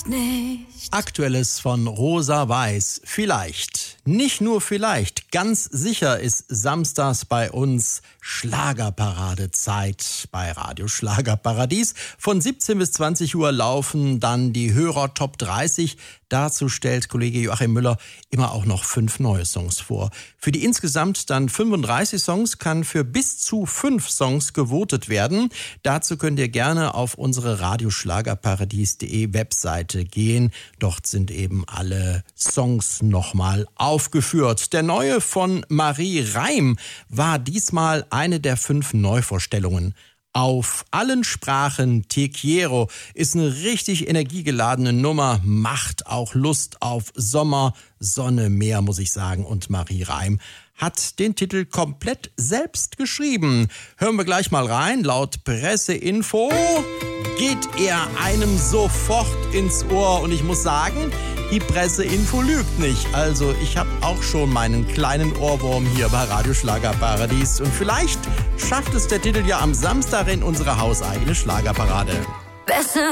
vielleicht nicht. Aktuelles von Rosa Weiß. Vielleicht, nicht nur vielleicht, ganz sicher ist samstags bei uns Schlagerparadezeit bei Radio Schlagerparadies. Von 17 bis 20 Uhr laufen dann die Hörer Top 30. Dazu stellt Kollege Joachim Müller immer auch noch 5 neue Songs vor. Für die insgesamt dann 35 Songs kann für bis zu 5 Songs gewotet werden. Dazu könnt ihr gerne auf unsere radioschlagerparadies.de Webseite gehen. Dort sind eben alle Songs nochmal aufgeführt. Der neue von Marie Reim war diesmal eine der 5 Neuvorstellungen. Auf allen Sprachen Te Quiero ist eine richtig energiegeladene Nummer, macht auch Lust auf Sommer, Sonne, Meer, muss ich sagen. Und Marie Reim hat den Titel komplett selbst geschrieben. Hören wir gleich mal rein. Laut Presseinfo geht er einem sofort ins Ohr. Und ich muss sagen, die Presseinfo lügt nicht. Also ich habe auch schon meinen kleinen Ohrwurm hier bei Radio Schlagerparadies. Und vielleicht schafft es der Titel ja am Samstag in unsere hauseigene Schlagerparade. Besser